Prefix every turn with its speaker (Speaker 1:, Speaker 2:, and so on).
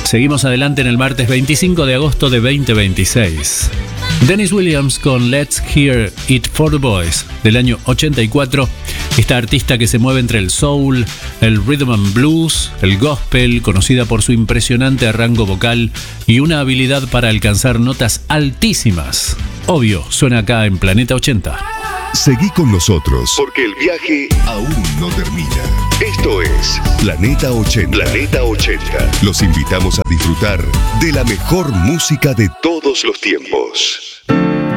Speaker 1: Seguimos adelante en el martes 25 de agosto de 2026. Dennis Williams con Let's Hear It for the Boys del año 84. Esta artista que se mueve entre el soul, el rhythm and blues, el gospel, conocida por su impresionante rango vocal y una habilidad para alcanzar notas altísimas. Obvio, suena acá en Planeta 80.
Speaker 2: Seguí con nosotros, porque el viaje aún no termina. Esto es Planeta 80. Planeta 80. Los invitamos a disfrutar de la mejor música de todos los tiempos.